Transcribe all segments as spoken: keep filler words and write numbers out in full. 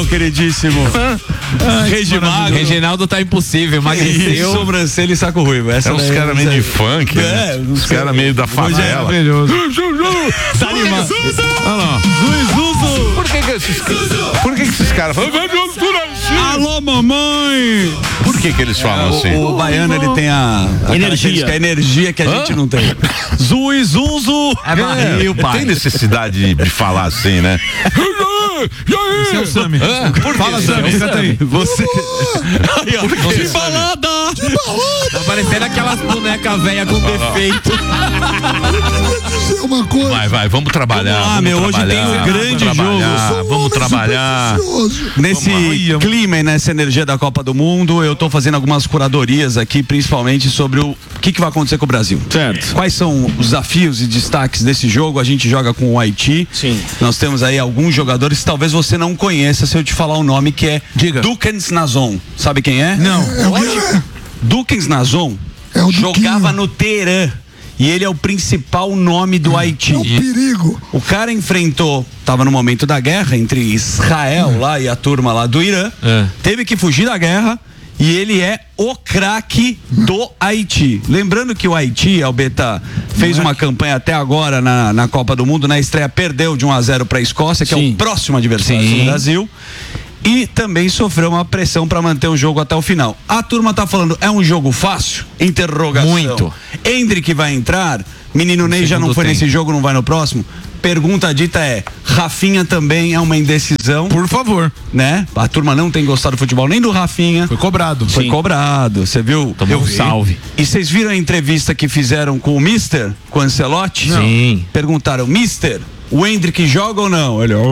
queridíssimo. Regimagro. Reginaldo tá impossível, emagreceu. Sobrancelha e saco ruivo. Essa é uns caras meio de funk, é, né? Os caras meio da favela. Maravilhoso. Tá animado. Olha lá. Por que que esses, por que que esses caras falam? Alô, mamãe! Por que que eles falam é, assim? O, o baiano, ele tem a, a energia. A energia que a Hã? gente não tem. Zui, zuzu! É barril, pai. Tem necessidade de, de falar assim, né? E aí? Esse é o Sami. Fala, Sami. Você. Que balada! Que balada! Tá parecendo aquelas bonecas velhas com defeito. Dizer uma coisa. Vai, vai, vamos trabalhar. Vamos lá, vamos meu, trabalhar, hoje tem um grande jogo. Vamos trabalhar. Nesse vamos clima e nessa energia da Copa do Mundo, eu tô fazendo algumas curadorias aqui, principalmente sobre o que, que vai acontecer com o Brasil. Certo. Quais são os desafios e destaques desse jogo? A gente joga com o Haiti. Sim. Nós temos aí alguns jogadores que talvez você não conheça se eu te falar o nome, que é Diga. Dukens Nazon. Sabe quem é? Não. É o é? Dukens Nazon é o jogava no Teherã. E ele é o principal nome do Haiti. É um perigo. O cara enfrentou, estava no momento da guerra entre Israel lá e a turma lá do Irã. É. Teve que fugir da guerra e ele é o craque do Haiti. Lembrando que o Haiti, Albeta, fez uma campanha até agora na, na Copa do Mundo. Na estreia perdeu de um a zero para a Escócia, que Sim. é o próximo adversário Sim. do Brasil. E também sofreu uma pressão para manter o jogo até o final. A turma tá falando, é um jogo fácil? Interrogação. Muito. Endrick vai entrar? Menino Ney já não foi tempo. nesse jogo, não vai no próximo? Pergunta dita é, Rafinha também é uma indecisão? Por favor. Né? A turma não tem gostado do futebol nem do Rafinha. Foi cobrado. Foi Sim. cobrado, você viu? Tomou um salve. E vocês viram a entrevista que fizeram com o Mister, com o Ancelotti? Não. Sim. Perguntaram, Mister, o Endrick joga ou não? Ele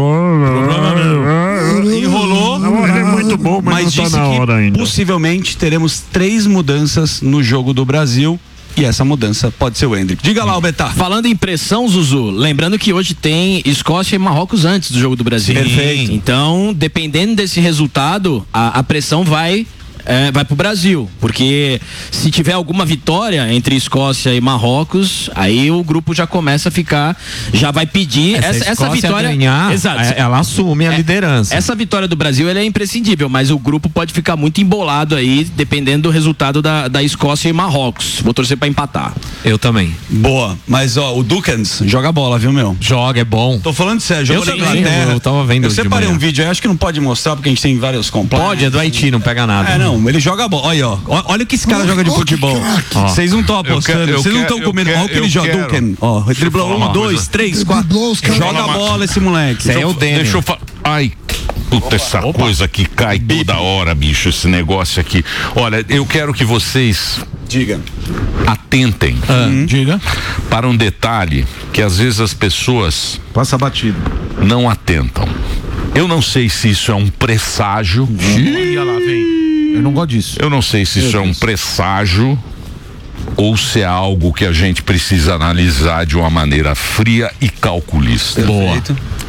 enrolou. Não, é muito bom, mas, mas não disse tá na hora que ainda. possivelmente teremos três mudanças no jogo do Brasil. E essa mudança pode ser o Endrick. Diga lá, Albeta. Falando em pressão, Zuzu, lembrando que hoje tem Escócia e Marrocos antes do jogo do Brasil. Perfeito. Então, dependendo desse resultado, a, a pressão vai... É, vai pro Brasil, porque se tiver alguma vitória entre Escócia e Marrocos, aí o grupo já começa a ficar, já vai pedir essa, essa, essa vitória. Ganhar, exato. Ela assume a é, liderança. Essa vitória do Brasil ela é imprescindível, mas o grupo pode ficar muito embolado aí, dependendo do resultado da, da Escócia e Marrocos. Vou torcer pra empatar. Eu também. Boa, mas ó, o Dukens joga bola, viu, meu? Joga, é bom. Tô falando sério, jogou na Inglaterra. Eu tava vendo. Eu separei um vídeo aí, acho que não pode mostrar porque a gente tem vários completos. Pode, é do Haiti, não pega nada. É, não, ele joga bola. Olha, ó, olha o que esse cara joga de futebol. Vocês não estão apostando, vocês não estão comendo. Olha o que ele joga, Duken. Ó, driblou um, dois, três, quatro. Joga a bola esse moleque. Deixa eu, deixa eu falar. Ai, puta, essa Opa. coisa que cai toda hora, bicho, esse negócio aqui. Olha, eu quero que vocês Diga. atentem ah, diga. para um detalhe que às vezes as pessoas passa batido. Não atentam. Eu não sei se isso é um presságio. Olha lá, vem. Eu não gosto disso. Eu não sei se isso é um presságio ou se é algo que a gente precisa analisar de uma maneira fria e calculista. Boa.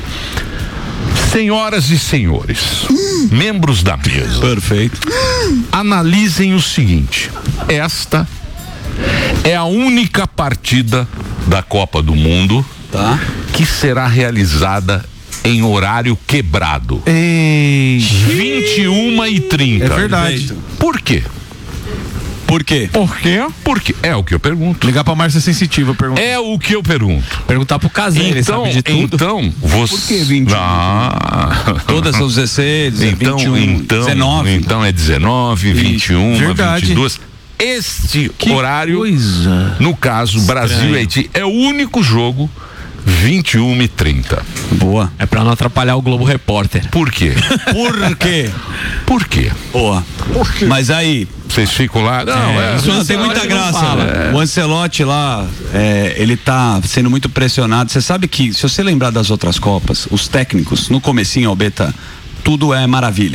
Senhoras e senhores, hum. membros da mesa. Perfeito. Analisem o seguinte: esta é a única partida da Copa do Mundo tá. que será realizada em horário quebrado. Ei. vinte e uma e trinta. É verdade. Por quê? Por quê? Por quê? Porque é o que eu pergunto. Ligar pra Márcia Sensitiva, perguntar. É o que eu pergunto. Perguntar pro caseiro, então, ele sabe de tudo. Então, você... Por que vinte e um? Ah. Todas são dezesseis, então, vinte e um, então, dezenove. Então é dezenove, vinte e um, verdade. vinte e dois. Este que horário, coisa. no caso, Estranho. Brasil e Haiti, é o único jogo vinte e uma e trinta. Boa. É pra não atrapalhar o Globo Repórter. Por quê? Por quê? Por quê? Boa. Por quê? Mas aí... Vocês ficam lá... Não, é, é, isso não tem muita graça. É. O Ancelotti lá, é, ele tá sendo muito pressionado. Você sabe que, se você lembrar das outras Copas, os técnicos, no comecinho, Albeta, tudo é maravilha.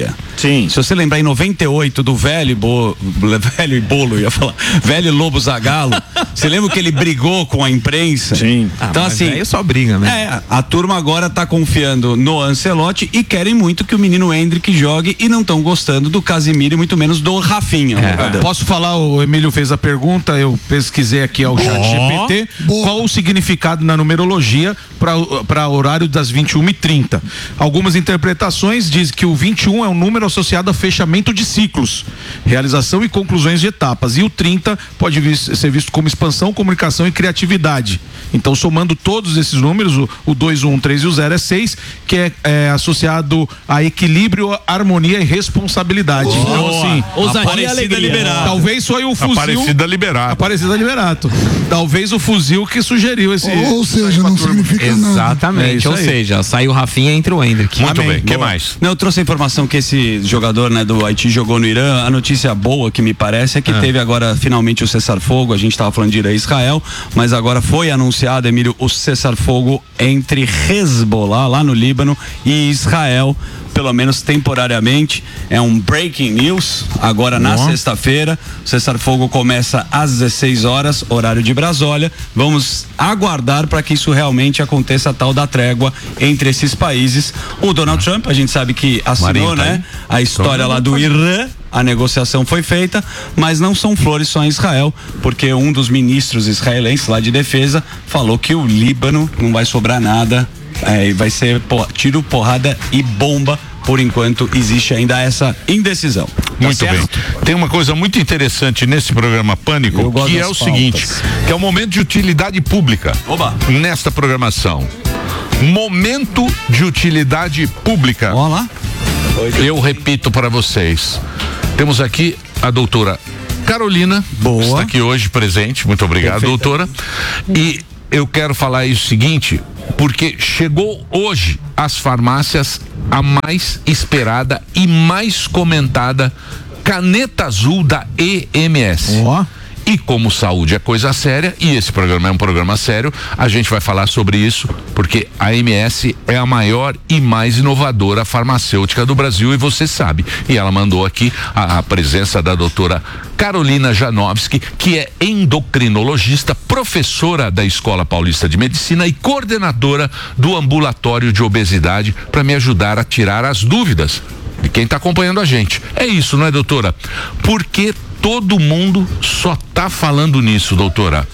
Sim. Se você lembrar em noventa e oito do velho, bo, velho e bolo, ia falar, velho Lobo Zagallo, você lembra que ele brigou com a imprensa? Sim. Ah, Então mas assim, aí só briga, né? é, a turma agora tá confiando no Ancelotti e querem muito que o menino Endrick jogue e não estão gostando do Casemiro e muito menos do Rafinha. É. Posso falar, o Emílio fez a pergunta, eu pesquisei aqui ao chat G P T, qual o significado na numerologia para horário das vinte e uma e trinta. Algumas interpretações dizem que o vinte e um é um número associado a fechamento de ciclos, realização e conclusões de etapas, e o trinta pode vir, ser visto como expansão, comunicação e criatividade. Então, somando todos esses números, o, o dois, o um, três e o zero é seis, que é, é associado a equilíbrio, harmonia e responsabilidade. Boa. Então, assim, Ousadia Aparecida Liberato. Talvez foi o fuzil. Aparecida Liberato. Aparecida Liberato. Talvez o fuzil que sugeriu esse. Ou seja, não significa nada. Exatamente, É ou aí. seja, sai o Rafinha entre o Endrick. Muito Amém. bem, o que Boa. mais? Não, eu trouxe a informação que esse jogador, né, do Haiti jogou no Irã. A notícia boa que me parece é que teve agora finalmente o cessar-fogo. A gente estava falando de Irã e Israel, mas agora foi anunciado, Emílio, o cessar-fogo entre Hezbollah, lá no Líbano, e Israel, pelo menos temporariamente. É um breaking news. Agora na Boa. sexta-feira, o cessar-fogo começa às dezesseis horas, horário de Brasília. Vamos aguardar para que isso realmente aconteça, a tal da trégua entre esses países. O Donald Trump, a gente sabe que assinou, Marinho tá né, aí? a história lá do Irã. A negociação foi feita, mas não são flores só em Israel, porque um dos ministros israelenses lá de defesa falou que o Líbano não vai sobrar nada, é, vai ser por, tiro, porrada e bomba. Por enquanto existe ainda essa indecisão. Tá Muito certo? bem. Tem uma coisa muito interessante nesse programa Pânico, Eu gosto que é das o pautas. seguinte, que é o momento de utilidade pública. Oba. Nesta programação. Momento de utilidade pública. Olha lá. Eu repito para vocês. Temos aqui a doutora Carolina, Boa. está aqui hoje presente. Muito obrigado, Perfeita. doutora. E eu quero falar isso seguinte, porque chegou hoje às farmácias a mais esperada e mais comentada caneta azul da E M S. Ó. E como saúde é coisa séria, e esse programa é um programa sério, a gente vai falar sobre isso, porque a E M S é a maior e mais inovadora farmacêutica do Brasil, e você sabe. E ela mandou aqui a, a presença da doutora Carolina Janowski, que é endocrinologista, professora da Escola Paulista de Medicina e coordenadora do ambulatório de obesidade, para me ajudar a tirar as dúvidas de quem está acompanhando a gente. É isso, não é, doutora? Porque todo mundo só tá falando nisso, doutora.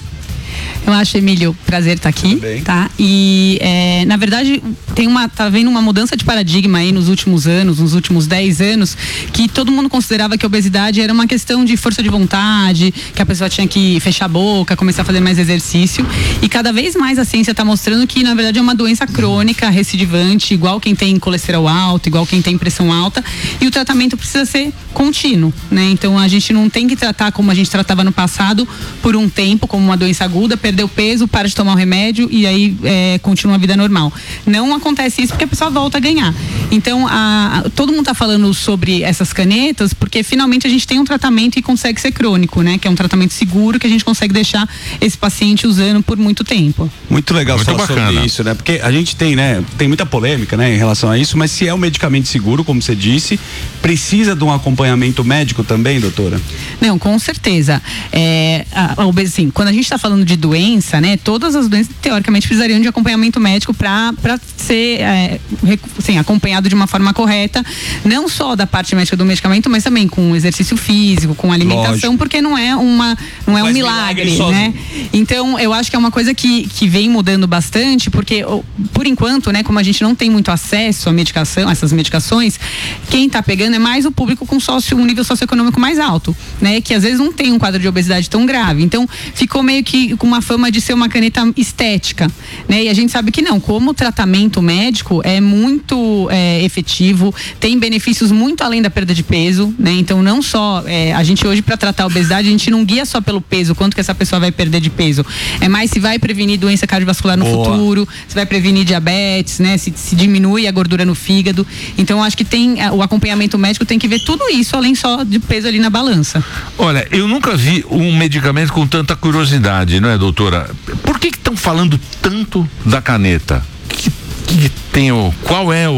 Eu acho, Emílio, prazer estar aqui, Também. tá? E, é, na verdade, tem uma, tá vendo uma mudança de paradigma aí nos últimos anos, nos últimos dez anos, que todo mundo considerava que a obesidade era uma questão de força de vontade, que a pessoa tinha que fechar a boca, começar a fazer mais exercício, e cada vez mais a ciência está mostrando que, na verdade, é uma doença crônica, recidivante, igual quem tem colesterol alto, igual quem tem pressão alta, e o tratamento precisa ser contínuo, né? Então, a gente não tem que tratar como a gente tratava no passado, por um tempo, como uma doença aguda, perdeu peso, para de tomar o remédio e aí é, continua a vida normal. Não acontece isso porque a pessoa volta a ganhar. Então, a, a, todo mundo está falando sobre essas canetas porque finalmente a gente tem um tratamento que consegue ser crônico, né? Que é um tratamento seguro que a gente consegue deixar esse paciente usando por muito tempo. Muito legal Muito falar bacana. sobre isso, né? Porque a gente tem, né? Tem muita polêmica, né? Em relação a isso, mas se é um medicamento seguro, como você disse, precisa de um acompanhamento médico também, doutora? Não, com certeza. É, a, a obes- assim, quando a gente está falando de doença, né? Todas as doenças, teoricamente, precisariam de acompanhamento médico para ser é, rec- assim, acompanhado de uma forma correta, não só da parte médica do medicamento, mas também com exercício físico, com alimentação, Lógico. porque não é uma não é um Faz milagre, milagre né? Então, eu acho que é uma coisa que, que vem mudando bastante, porque o- por enquanto, né, como a gente não tem muito acesso à medicação, a essas medicações, quem está pegando é mais o público com sócio, um nível socioeconômico mais alto, né? Que às vezes não tem um quadro de obesidade tão grave. Então, ficou meio que com uma fama de ser uma caneta estética, né? E a gente sabe que não, como tratamento médico é muito é, efetivo, tem benefícios muito além da perda de peso, né? Então, não só, é, a gente hoje para tratar a obesidade, a gente não guia só pelo peso, quanto que essa pessoa vai perder de peso, é mais se vai prevenir doença cardiovascular no Boa. futuro, se vai prevenir diabetes, né? Se, se diminui a gordura no fígado. Então, acho que tem, é, o acompanhamento médico tem que ver tudo isso, além só de peso ali na balança. Olha, eu nunca vi um medicamento com tanta curiosidade, não é, doutora? Por que estão falando tanto da caneta? Que, que tem o, qual é o,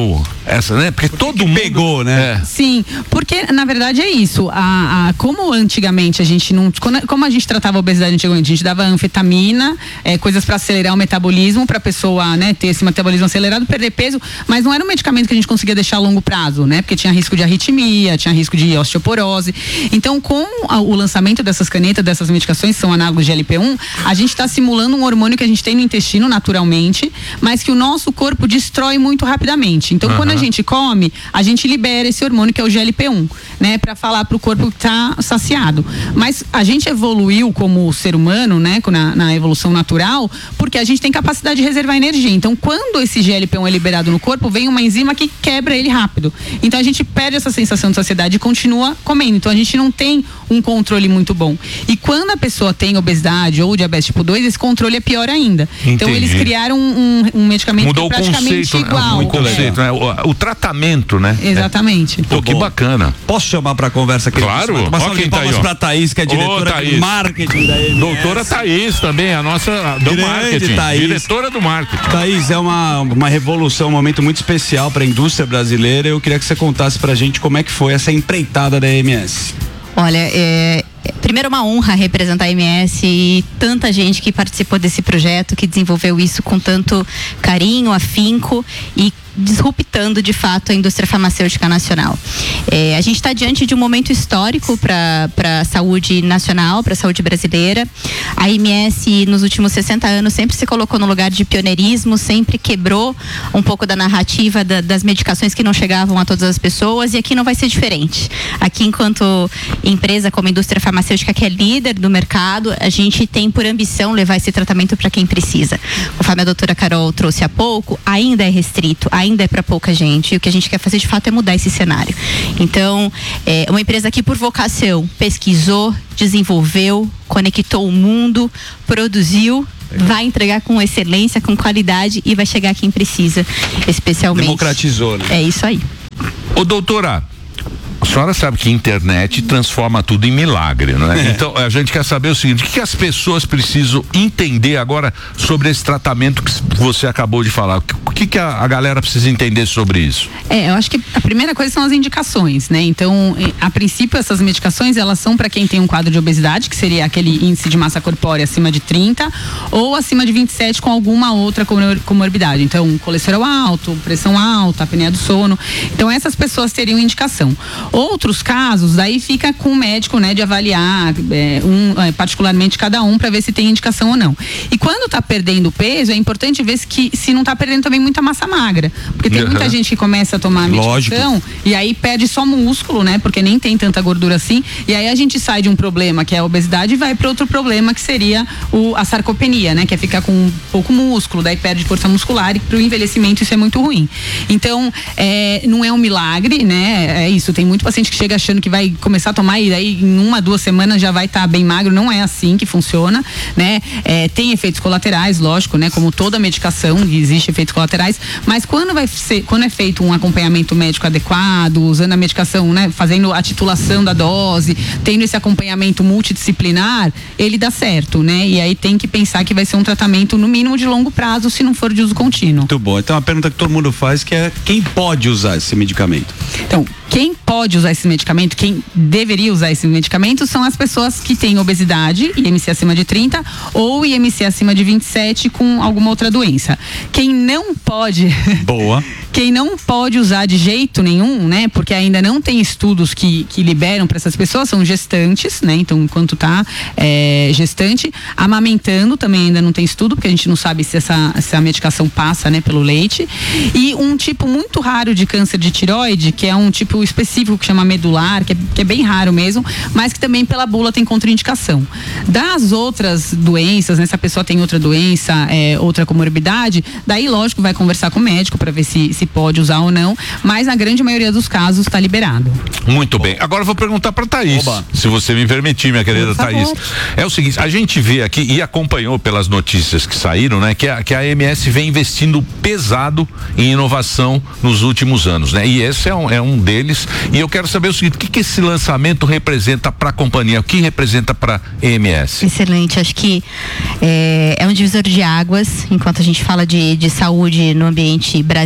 Essa, né? Porque, porque todo mundo pegou, né? É. Sim, porque na verdade é isso. A, a, como antigamente a gente não. Como a gente tratava a obesidade antigamente, a gente dava anfetamina, é, coisas para acelerar o metabolismo, para a pessoa, né, ter esse metabolismo acelerado, perder peso, mas não era um medicamento que a gente conseguia deixar a longo prazo, né? Porque tinha risco de arritmia, tinha risco de osteoporose. Então, com a, o lançamento dessas canetas, dessas medicações, que são análogos de G L P um, a gente está simulando um hormônio que a gente tem no intestino naturalmente, mas que o nosso corpo destrói muito rapidamente. Então, uhum. quando a gente come, a gente libera esse hormônio que é o G L P um, né, para falar pro corpo que tá saciado. Mas a gente evoluiu como ser humano, né, na, na evolução natural, porque a gente tem capacidade de reservar energia. Então, quando esse G L P um é liberado no corpo, vem uma enzima que quebra ele rápido. Então, a gente perde essa sensação de saciedade e continua comendo. Então, a gente não tem um controle muito bom. E quando a pessoa tem obesidade ou diabetes tipo dois, esse controle é pior ainda. Entendi. Então, eles criaram um, um, um medicamento Mudou que é praticamente o conceito, igual. Né? O conceito, é. né? O, o tratamento, né? Exatamente. É. Pô, que bacana. Posso chamar pra conversa aqui? Claro. Uma salva de palmas pra Thaís, que é diretora Ô, Thaís. de marketing da M S. Doutora Thaís também, a nossa do Grande marketing. Thaís. Diretora do marketing. Thaís, é uma, uma revolução, um momento muito especial para a indústria brasileira. Eu queria que você contasse pra gente como é que foi essa empreitada da M S. Olha, é, primeiro é uma honra representar a M S e tanta gente que participou desse projeto, que desenvolveu isso com tanto carinho, afinco e disruptando de fato a indústria farmacêutica nacional. É, a gente está diante de um momento histórico para a saúde nacional, para a saúde brasileira. A M S nos últimos sessenta anos sempre se colocou no lugar de pioneirismo, sempre quebrou um pouco da narrativa da, das medicações que não chegavam a todas as pessoas, e aqui não vai ser diferente. Aqui, enquanto empresa como a indústria farmacêutica, que é líder do mercado, a gente tem por ambição levar esse tratamento para quem precisa. Conforme a doutora Carol trouxe há pouco, ainda é restrito, ainda é para pouca gente, e o que a gente quer fazer de fato é mudar esse cenário. Então, é uma empresa que por vocação pesquisou, desenvolveu, conectou o mundo, produziu, vai entregar com excelência, com qualidade e vai chegar a quem precisa, especialmente. Democratizou, né? É isso aí. Ô, doutora, a senhora sabe que a internet transforma tudo em milagre, não é? É. Então, a gente quer saber o seguinte: o que, que as pessoas precisam entender agora sobre esse tratamento que você acabou de falar? O que, que a, a galera precisa entender sobre isso? É, eu acho que a primeira coisa são as indicações, né? Então, a princípio, essas medicações, elas são para quem tem um quadro de obesidade, que seria aquele índice de massa corpórea acima de trinta, ou acima de vinte e sete com alguma outra comorbidade. Então, colesterol alto, pressão alta, apneia do sono. Então, essas pessoas teriam indicação. Outros casos, daí fica com o médico, né, de avaliar é, um, é, particularmente cada um, para ver se tem indicação ou não. E quando tá perdendo peso, é importante ver se, que, se não tá perdendo também muita massa magra, porque tem uhum. muita gente que começa a tomar medicação Lógico. e aí perde só músculo, né, porque nem tem tanta gordura assim, e aí a gente sai de um problema que é a obesidade e vai para outro problema que seria o, a sarcopenia, né, que é ficar com pouco músculo, daí perde força muscular, e pro envelhecimento isso é muito ruim. Então, é, não é um milagre, né, é isso, tem muito paciente que chega achando que vai começar a tomar e daí em uma, duas semanas já vai estar tá bem magro. Não é assim que funciona, né? É, tem efeitos colaterais, lógico, né? Como toda medicação, existe efeitos colaterais, mas quando vai ser, quando é feito um acompanhamento médico adequado, usando a medicação, né? Fazendo a titulação da dose, tendo esse acompanhamento multidisciplinar, ele dá certo, né? E aí tem que pensar que vai ser um tratamento no mínimo de longo prazo, se não for de uso contínuo. Muito bom. Então a pergunta que todo mundo faz que é: quem pode usar esse medicamento? Então, quem pode usar esse medicamento, quem deveria usar esse medicamento, são as pessoas que têm obesidade, I M C acima de trinta, ou I M C acima de vinte e sete com alguma outra doença. Quem não pode... Boa. Quem não pode usar de jeito nenhum, né? Porque ainda não tem estudos que, que liberam para essas pessoas, são gestantes, né? Então, enquanto tá é, gestante, amamentando também ainda não tem estudo, porque a gente não sabe se essa, se a medicação passa, né, pelo leite. E um tipo muito raro de câncer de tireoide, que é um tipo específico que chama medular, que é, que é bem raro mesmo, mas que também pela bula tem contraindicação. Das outras doenças, né? Se a pessoa tem outra doença, é, outra comorbidade, daí lógico vai conversar com o médico para ver se, se pode usar ou não, mas na grande maioria dos casos está liberado. Muito bem. Agora eu vou perguntar para Thaís, Oba. se você me permitir, minha querida Thaís. É o seguinte, a gente vê aqui e acompanhou pelas notícias que saíram, né, que a, que a M S vem investindo pesado em inovação nos últimos anos, né? E esse é um, é um deles. E eu quero saber o seguinte: o que, que esse lançamento representa para a companhia? O que representa para a M S? Excelente. Acho que é, é um divisor de águas enquanto a gente fala de, de saúde no ambiente Brasil.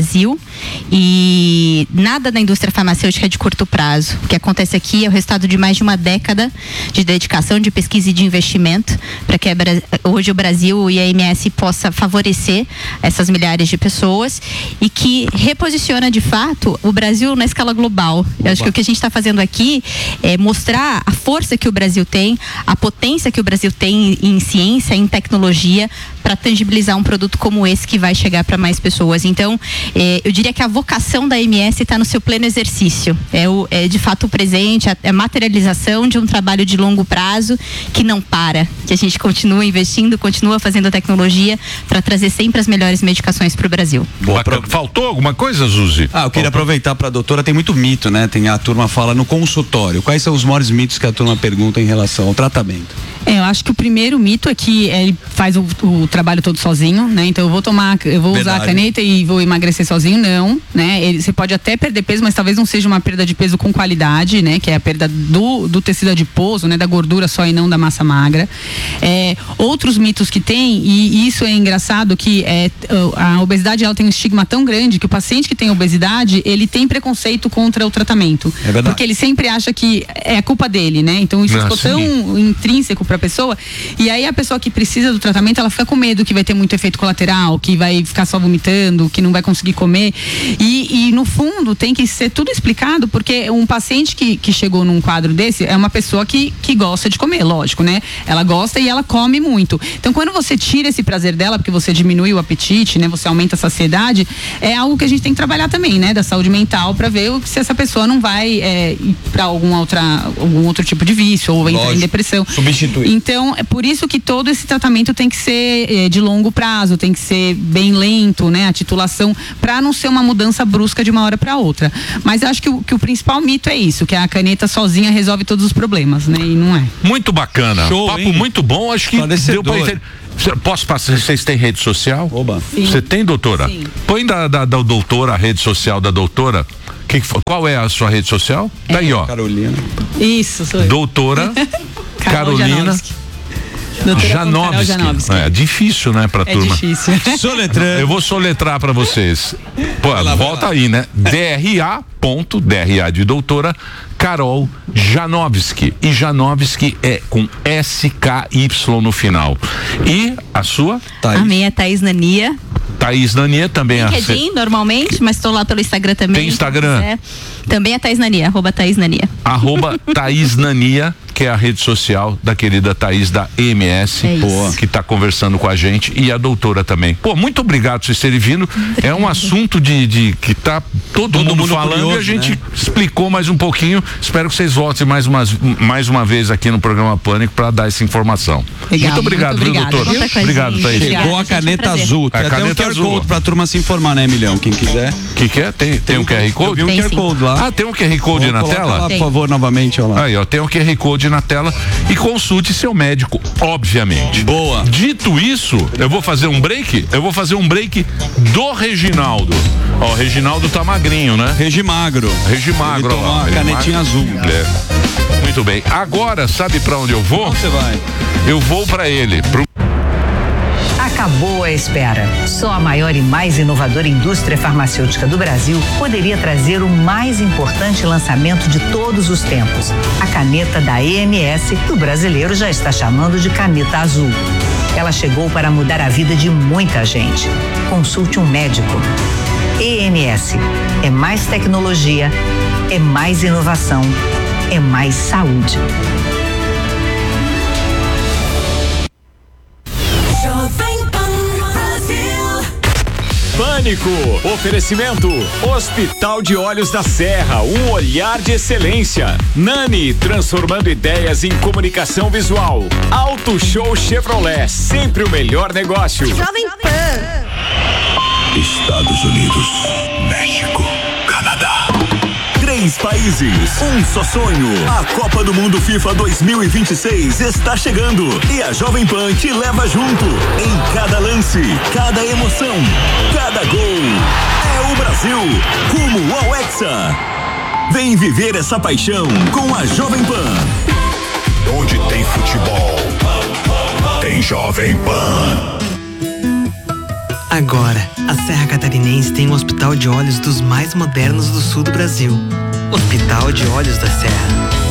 e nada na indústria farmacêutica é de curto prazo. O que acontece aqui é o resultado de mais de uma década de dedicação, de pesquisa e de investimento para que hoje o Brasil e a M S possa favorecer essas milhares de pessoas e que reposiciona de fato o Brasil na escala global. Eu acho que o que a gente está fazendo aqui é mostrar a força que o Brasil tem, a potência que o Brasil tem em ciência, em tecnologia, para tangibilizar um produto como esse que vai chegar para mais pessoas. Então, eh, eu diria que a vocação da M S está no seu pleno exercício. É, o, é de fato o presente, a, a materialização de um trabalho de longo prazo que não para, que a gente continua investindo, continua fazendo a tecnologia para trazer sempre as melhores medicações para o Brasil. Boa, pro... Faltou alguma coisa, Zuzi? Ah, eu queria Faltou. aproveitar para a doutora, tem muito mito, né? Tem a turma fala no consultório. Quais são os maiores mitos que a turma pergunta em relação ao tratamento? É, eu acho que o primeiro mito é que ele faz o, o trabalho todo sozinho, né? Então eu vou tomar, eu vou Verdade. usar a caneta e vou emagrecer sozinho, não, né? Ele, você pode até perder peso, mas talvez não seja uma perda de peso com qualidade, né? Que é a perda do, do tecido adiposo, né? Da gordura só e não da massa magra. É, outros mitos que tem, e isso é engraçado, que é, a obesidade ela tem um estigma tão grande que o paciente que tem obesidade, ele tem preconceito contra o tratamento. É verdade. Porque ele sempre acha que é a culpa dele, né? Então isso ficou tão intrínseco para a pessoa, e aí a pessoa que precisa do tratamento, ela fica com medo que vai ter muito efeito colateral, que vai ficar só vomitando, que não vai conseguir comer, e, e no fundo tem que ser tudo explicado, porque um paciente que, que chegou num quadro desse é uma pessoa que, que gosta de comer, lógico, né? Ela gosta e ela come muito. Então quando você tira esse prazer dela, porque você diminui o apetite, né? Você aumenta a saciedade, é algo que a gente tem que trabalhar também, né? Da saúde mental, para ver se essa pessoa não vai é, ir para algum, algum outro tipo de vício, ou entrar em depressão. Substituir. Então, é por isso que todo esse tratamento tem que ser é, de longo prazo, tem que ser bem lento, né? A titulação, para não ser uma mudança brusca de uma hora para outra. Mas eu acho que o, que o principal mito é isso, que a caneta sozinha resolve todos os problemas, né? E não é. Muito bacana. Show, Papo hein? muito bom, acho que deu pra entender. Posso passar? Vocês têm rede social? Oba. Você tem, doutora? Sim. Põe da, da, da doutora, a rede social da doutora. Que, qual é a sua rede social? É. Tá aí, ó. Carolina. Isso, sou eu. Doutora Carolina Janovski. É difícil, né, pra é turma. É difícil. Soletrando. Eu vou soletrar pra vocês. Pô, lá, volta aí, né? D R A ponto, D R A de doutora, Carol Janovski. E Janovski é com S K Y no final. E a sua? Thaís. A minha é Thaís Nania. Thaís Nania também. LinkedIn, a... normalmente, mas estou lá pelo Instagram também. Tem Instagram? É. Também é Thaís Nania, arroba Thaís Nania. Arroba Thaís Nania, que é a rede social da querida Thaís da E M S, é pô, que está conversando com a gente, e a doutora também. Pô, muito obrigado por vocês terem vindo. É um assunto de, de que tá todo, todo mundo, mundo falando curioso, e a gente né? explicou mais um pouquinho. Espero que vocês voltem mais uma, mais uma vez aqui no programa Pânico para dar essa informação. Legal, muito obrigado, muito viu, doutora? Obrigado, Thaís. Chegou a caneta azul. Tem a até caneta um Q R azul. Code pra turma se informar, né, Milhão? Quem quiser. O que, que é? Tem, tem, tem um Q R Code? Tem um tem, Q R Code lá. Ah, tem um Q R Code na tela? Lá, por favor, novamente, ó lá. Aí, ó, tem um Q R Code na tela e consulte seu médico, obviamente. Boa. Dito isso, eu vou fazer um break, eu vou fazer um break do Reginaldo. Ó, o Reginaldo tá magrinho, né? Regimagro. Regimagro, ó lá. Uma canetinha azul. É. Muito bem. Agora, sabe pra onde eu vou? Onde você vai? Eu vou pra ele, pro... Acabou a espera. Só a maior e mais inovadora indústria farmacêutica do Brasil poderia trazer o mais importante lançamento de todos os tempos. A caneta da E M S, que o brasileiro já está chamando de caneta azul. Ela chegou para mudar a vida de muita gente. Consulte um médico. E M S é mais tecnologia, é mais inovação, é mais saúde. Pânico, oferecimento, Hospital de Olhos da Serra, um olhar de excelência. Nani, transformando ideias em comunicação visual. Auto Show Chevrolet, sempre o melhor negócio. Jovem Pan. Estados Unidos, México, Canadá. Três países, um só sonho. A Copa do Mundo FIFA dois mil e vinte e seis está chegando e a Jovem Pan te leva junto. Em cada lance, cada emoção, cada gol. É o Brasil, rumo ao Hexa. Vem viver essa paixão com a Jovem Pan. Onde tem futebol, tem Jovem Pan. A Agora, a Serra Catarinense tem um hospital de olhos dos mais modernos do sul do Brasil. Hospital de Olhos da Serra.